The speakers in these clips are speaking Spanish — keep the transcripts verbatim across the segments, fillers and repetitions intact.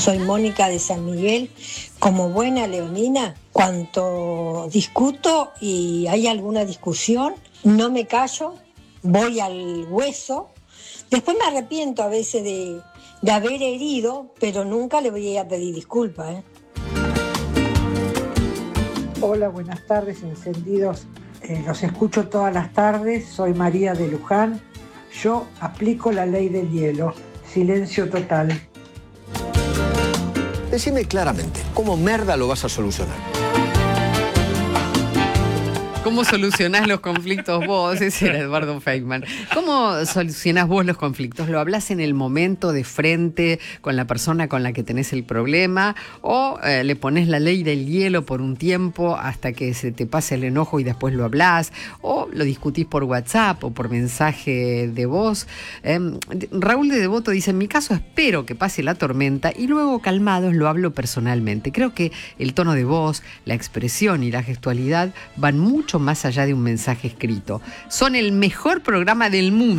Soy Mónica de San Miguel. Como buena leonina, cuando discuto y hay alguna discusión, no me callo, voy al hueso. Después me arrepiento a veces de, de haber herido, pero nunca le voy a pedir disculpas, ¿eh? Hola, buenas tardes, encendidos. Eh, los escucho todas las tardes. Soy María de Luján. Yo aplico la ley del hielo. Silencio total. Decime claramente, ¿cómo merda lo vas a solucionar? ¿Cómo solucionás los conflictos vos? Ese era Eduardo Feynman. ¿Cómo solucionás vos los conflictos? ¿Lo hablás en el momento de frente con la persona con la que tenés el problema? ¿O eh, le ponés la ley del hielo por un tiempo hasta que se te pase el enojo y después lo hablás? ¿O lo discutís por WhatsApp o por mensaje de voz? Eh, Raúl de Devoto dice, en mi caso espero que pase la tormenta y luego calmados lo hablo personalmente. Creo que el tono de voz, la expresión y la gestualidad van mucho más allá de un mensaje escrito. Son el mejor programa del mundo.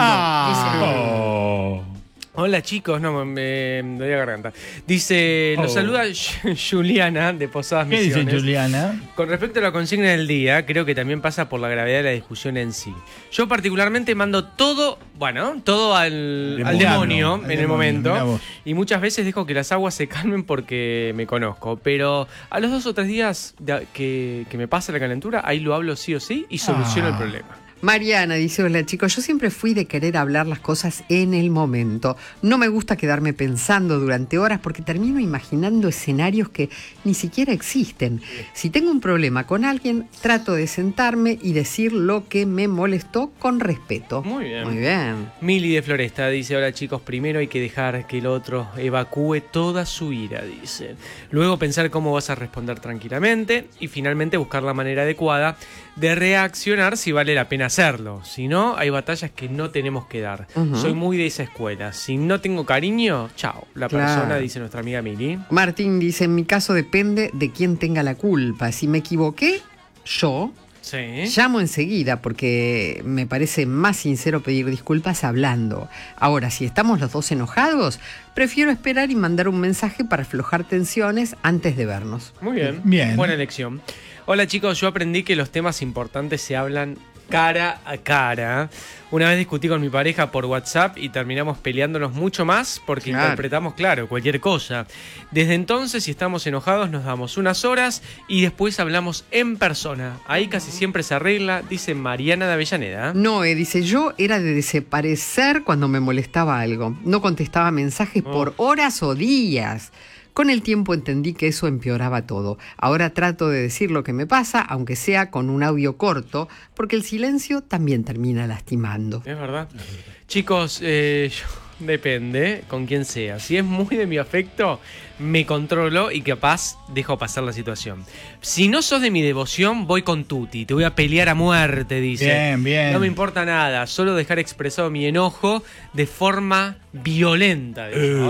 Ah, oh. Hola chicos, no, me, me doy la garganta. Dice, nos oh. saluda Juliana de Posadas ¿Qué Misiones. dice Juliana? Con respecto a la consigna del día, creo que también pasa por la gravedad de la discusión en sí. Yo particularmente mando todo, bueno, todo al, al demonio al en demonio, el momento. Y muchas veces dejo que las aguas se calmen porque me conozco. Pero a los dos o tres días de, que, que me pasa la calentura, ahí lo hablo sí o sí y soluciono ah. el problema. Mariana dice, hola chicos, yo siempre fui de querer hablar las cosas en el momento. No me gusta quedarme pensando durante horas porque termino imaginando escenarios que ni siquiera existen. Si tengo un problema con alguien, trato de sentarme y decir lo que me molestó con respeto. Muy bien. Muy bien. Mili de Floresta dice, hola chicos, primero hay que dejar que el otro evacúe toda su ira, dice. Luego pensar cómo vas a responder tranquilamente y finalmente buscar la manera adecuada de reaccionar si vale la pena hacerlo. Si no, hay batallas que no tenemos que dar. Uh-huh. Soy muy de esa escuela. Si no tengo cariño, chao. La claro. persona, dice nuestra amiga Mili. Martín dice, en mi caso depende de quién tenga la culpa. Si me equivoqué, yo sí. llamo enseguida porque me parece más sincero pedir disculpas hablando. Ahora, si estamos los dos enojados, prefiero esperar y mandar un mensaje para aflojar tensiones antes de vernos. Muy bien. Bien. Buena elección. Hola chicos, yo aprendí que los temas importantes se hablan cara a cara. Una vez discutí con mi pareja por WhatsApp y terminamos peleándonos mucho más porque claro. interpretamos, claro, cualquier cosa. Desde entonces, si estamos enojados, nos damos unas horas y después hablamos en persona. Ahí casi siempre se arregla, dice Mariana de Avellaneda. Noé dice, yo era de desaparecer cuando me molestaba algo. No contestaba mensajes oh. por horas o días. Con el tiempo entendí que eso empeoraba todo. Ahora trato de decir lo que me pasa, aunque sea con un audio corto, porque el silencio también termina lastimando. Es verdad. Chicos, eh, yo, depende con quién sea. Si es muy de mi afecto, me controlo y capaz dejo pasar la situación. Si no sos de mi devoción, voy con Tuti. Te voy a pelear a muerte, dice. Bien, bien. No me importa nada, solo dejar expresado mi enojo de forma violenta.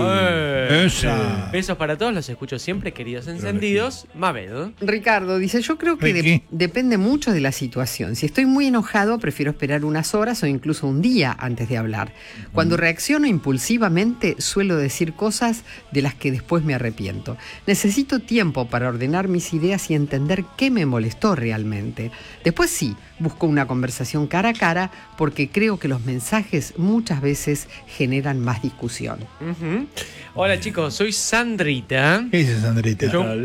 Eh, esa. Besos para todos, los escucho siempre, queridos encendidos. Mabel. Ricardo dice, yo creo que de- depende mucho de la situación. Si estoy muy enojado, prefiero esperar unas horas o incluso un día antes de hablar. Cuando reacciono impulsivamente, suelo decir cosas de las que después me arrepiento. Necesito tiempo para ordenar mis ideas y entender qué me molestó realmente. Después sí, busco una conversación cara a cara porque creo que los mensajes muchas veces generan más discusión. Uh-huh. Hola chicos, soy Sandrita. ¿Qué dice Sandrita? Yo